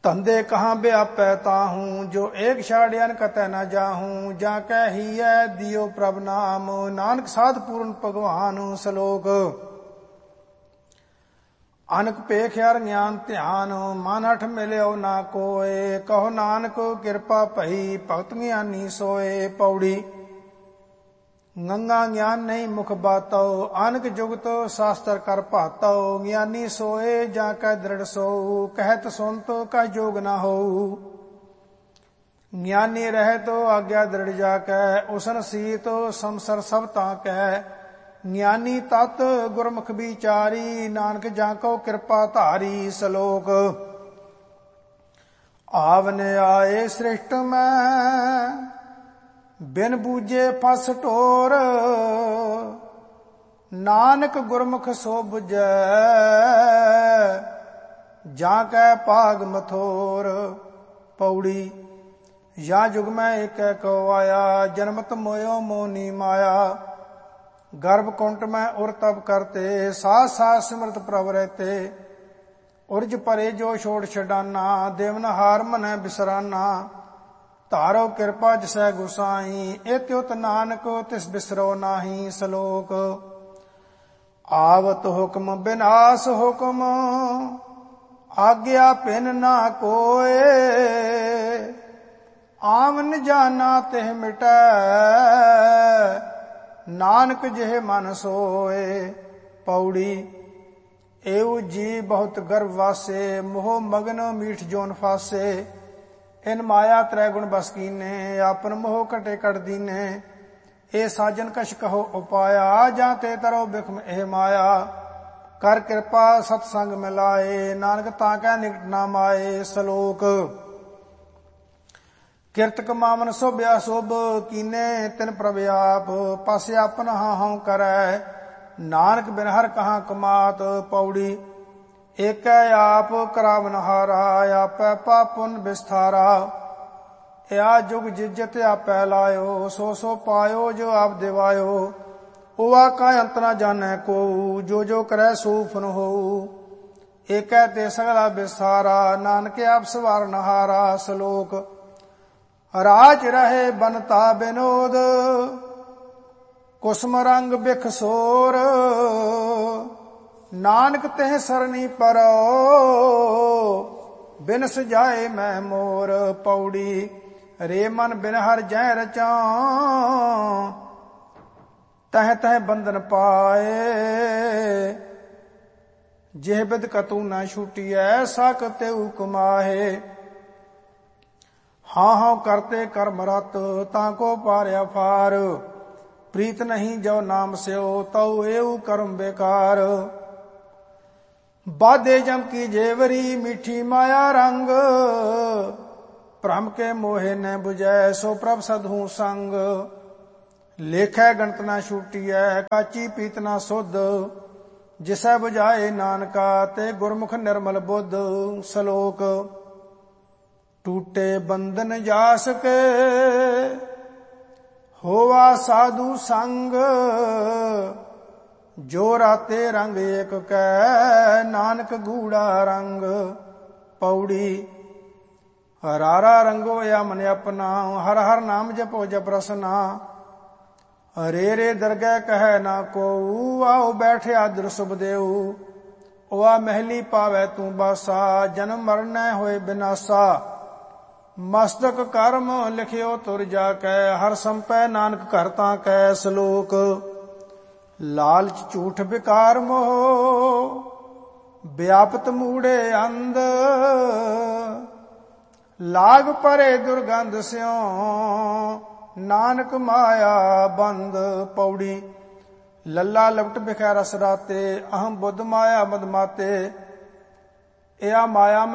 ਧੰਦੇ ਕਹਾਂ ਵਿਆਪੈ ਤਾਹੂੰ, ਜੋ ਏਕ ਛਾੜਿਆਨ ਕਤੈ ਨਾ ਜਾਹੂੰ। ਜਾਂ ਕਹਿ ਹੀਐ ਦਿਓ ਪ੍ਰਭ ਨਾਮ, ਨਾਨਕ ਸਾਧ ਪੂਰਨ ਭਗਵਾਨ। ਸ਼ਲੋਕ। ਅਨਕ ਭੇਖਿਆਰ ਗਿਆਨ ਧਿਆਨ, ਮਨ ਹਠ ਮਿਲਿਓ ਨਾ ਕੋਏ। ਕਹੋ ਨਾਨਕ ਕਿਰਪਾ ਭਈ, ਭਗਤ ਗਿਆਨੀ ਸੋਏ। ਪੌੜੀ। ਗੰਗਾ ਗਿਆਨ ਨਹੀਂ ਮੁਖ ਬਾਤਉ, ਅਨਕ ਜੁਗਤ ਸ਼ਾਸਤਰ ਕਰ ਭਾਤਉ। ਗਿਆਨੀ ਸੋਏ ਜਾਂ ਕਹਿ ਦ੍ਰਿੜ ਸੋਊ, ਕਹਿਤ ਸੁਨਤ ਕਹ ਜੋਗ ਨਾ ਹੋਊ। ਗਿਆਨੀ ਰਹਿਤ ਆਗਿਆ ਦ੍ਰਿੜ ਜਾ ਕੈ, ਉਸਨ ਸੀਤ ਸੰਸਰ ਸਭ ਤਾਂ ਕਹਿ। ਗਿਆਨੀ ਤਤ ਗੁਰਮੁਖ ਵਿਚਾਰੀ, ਨਾਨਕ ਜਾਂ ਕੋ ਕਿਰਪਾ ਧਾਰੀ। ਸ਼ਲੋਕ। ਆਵਨ ਆਏ ਸ੍ਰਿਸ਼ਟ ਮੈਂ, ਬਿਨ ਬੂਝੇ ਫਸ ਢੋਰ। ਨਾਨਕ ਗੁਰਮੁਖ ਸੋ ਬੁਝੈ, ਜਾਂ ਕੈ ਭਾਗ ਮਥੋਰ। ਪੌੜੀ। ਜਾਂ ਜੁਗ ਮੈਂ ਏਕੈ ਕੋ ਆਇਆ, ਜਨਮਤ ਮੋਇਓ ਮੋਨੀ ਮਾਇਆ। ਗਰਭ ਕੁੰਟ ਮੈਂ ਉਰ ਤਪ ਕਰਤੇ, ਸਾਥ ਸਾਥ ਸਿਮਰਤ ਪ੍ਰਭ ਰਹਤੇ। ਉਰਜ ਭਰੇ ਜੋ ਛੋੜ ਛਡਾਨਾ, ਦੇਵਨ ਹਾਰ ਮਨੈ ਬਿਸਰਾਨਾ। ਧਾਰੋ ਕਿਰਪਾ ਜਿਸੈ ਗੁਸਾਈ, ਏਤਿਉਤ ਨਾਨਕ ਤਿਸ ਬਿਸਰੋ ਨਾਹੀ। ਸ਼ਲੋਕ। ਆਵਤ ਹੁਕਮ ਬਿਨਾਸ ਹੁਕਮ, ਆਗਿਆ ਪਿਨ ਨਾ ਕੋਏ। ਆਵਨ ਜਾਨਾ ਤਿਹ ਮਿਟੈ, ਨਾਨਕ ਜਿਹ ਮਨ ਸੋਏ। ਪੌੜੀ। ਏਉ ਜੀ ਬਹੁਤ ਗਰਭ ਵਾਸੇ, ਮੋਹ ਮਗਨ ਮੀਠ ਜੋਨ ਫਾਸੇ। ਇਨ ਮਾਇਆ ਤ੍ਰੈ ਗੁਣ ਬਸ ਕੀਨੇ, ਆਪਨ ਮੋਹ ਘਟੇ ਕਟ ਦੀਨੇ। ਇਹ ਸਾਜਨ ਕਛ ਕਹੋ ਉਪਾਇਆ, ਜਾਂ ਤੇ ਤਰੋ ਬਿਖਮ ਇਹ ਮਾਇਆ। ਕਰ ਕਿਰਪਾ ਸਤ ਸੰਗ ਮਿਲਾਏ, ਨਾਨਕ ਤਾਂ ਕੈ ਨਿਕਟ ਨਾ ਮਾਏ। ਸ਼ਲੋਕ। ਕਿਰਤ ਕਮਾਵਨ ਸੋਭਿਆ ਸੋਭ, ਕੀਨੇ ਤਿਨ ਪ੍ਰਭ ਆਪ। ਪਸ ਆਪਨ ਹਾਉ ਕਰੈ, ਨਾਨਕ ਬਿਨ ਹਰ ਕਹਾਂ ਕਮਾਤ। ਪੌੜੀ। ਏਕੈ ਆਪ ਕਰਾਵਨ ਹਾਰਾ, ਆਪੈ ਪਾਪ ਪੁੰਨ ਵਿਸਥਾਰਾ। ਇਆ ਜੁਗ ਜਿਜਤ ਆਪੈ ਲਾਇਓ, ਸੋ ਸੋ ਪਾਇਓ ਜੋ ਆਪ ਦਿਵਾਇਓ। ਉਵਾ ਕਾ ਅੰਤ ਨਾ ਜਾਣੈ ਕੋਊ, ਜੋ ਜੋ ਕਰੈ ਸੋ ਫਨ ਹੋਊ। ਏਕੈ ਤੇ ਸਗਲਾ ਵਿਸਥਾਰਾ, ਨਾਨਕ ਆਪ ਸਵਾਰਨ ਹਾਰਾ। ਸ਼ਲੋਕ। ਰਾਜ ਰਹੇ ਬਨਤਾ ਬਿਨੋਦ, ਕੁਸਮ ਰੰਗ ਬਿਖ ਸੋਰ। ਨਾਨਕ ਤਿਹ ਸਰਣੀ ਪਰੋ, ਬਿਨ ਸਜਾਏ ਮੈਂ ਮੋਰ। ਪੌੜੀ। ਰੇ ਮਨ ਬਿਨ ਹਰ ਜੈ ਰਚਾਂ, ਤਹ ਤਹ ਬੰਧਨ ਪਾਏ। ਜਿਹ ਬਿਦ ਕਤੂ ਨਾ ਛੂਟੀਐ, ਸਾਕ ਤੇਉ ਕਮਾਹੇ। ਹਾਂ ਹਾਂ ਕਰਤੇ ਕਰਮ ਰਤ, ਤਾਂ ਕੋ ਪਾਰਿਆ ਫਾਰ। ਪ੍ਰੀਤ ਨਹੀਂ ਜੋ ਨਾਮ ਸਿਓ, ਤਉ ਏਉ ਕਰਮ ਬੇਕਾਰ। ਬਾਧੇ ਜਮ ਕੀ ਜੇਵਰੀ, ਮਿੱਠੀ ਮਾਇਆ ਰੰਗ। ਭ੍ਰਮ ਕੇ ਮੋਹਿ ਨ 부ਜੈ, ਸੋ ਪ੍ਰਭ ਸਦਹੂ ਸੰਗ। ਲੇਖੈ ਗਣਤ ਨਾ ਛੂਟੀਐ, ਕਾਚੀ ਪੀਤ ਨਾ ਸੁਧ। ਜਿਸੈ 부ਝਾਏ ਨਾਨਕਾ, ਤੇ ਗੁਰਮੁਖ ਨਿਰਮਲ ਬੁੱਧ। ਸ਼ਲੋਕ। ਟੂਟੇ ਬੰਧਨ ਜਾਸ ਕੇ, ਹੋਵਾ ਸਾਧੂ ਸੰਗ। ਜੋ ਰਾਤੇ ਰੰਗ ਏਕ ਕੈ, ਨਾਨਕ ਗੂੜਾ ਰੰਗ। ਪੌੜੀ। ਹਰਾਰਾ ਰੰਗੋ ਅਮਨ ਆਪਣਾ, ਹਰ ਹਰ ਨਾਮ ਜਪੋ ਜਪ ਰਸਨਾ। ਰੇ ਰੇ ਦਰਗਹਿ ਕਹੈ ਨਾ ਕੋਊ, ਆਓ ਬੈਠਿਆ ਦਰ ਸੁਭ ਦੇਊ। ਉਆ ਮਹਿਲੀ ਪਾਵੈ ਤੂੰ ਬਾਸਾ, ਜਨਮ ਮਰਨੈ ਹੋਏ ਬਿਨਾਸਾ। ਮਸਤਕ ਕਰਮ ਲਿਖਿਓ ਤੁਰ ਜਾ ਕੈ, ਹਰ ਸੰਪੈ ਨਾਨਕ ਘਰ ਤਾਂ ਕੈ। ਸ਼ਲੋਕ। ਲਾਲਚ ਝੂਠ ਵਿਕਾਰ ਮੋਹ, ਵਿਆਪਤ ਮੂੜੇ ਅੰਧ। ਲਾਗ ਪਰੇ ਦੁਰਗੰਧ ਸਿਉ, ਨਾਨਕ ਮਾਇਆ ਬੰਦ। ਪੌੜੀ। ਲੱਲਾ ਲਪਟ ਬਿਖੈ ਰਸ ਰਾਤੇ, ਅਹੰ ਬੁੱਧ ਮਾਇਆ ਮਦ ਮਾਤੇ। ਇਆ ਮਾਇਆ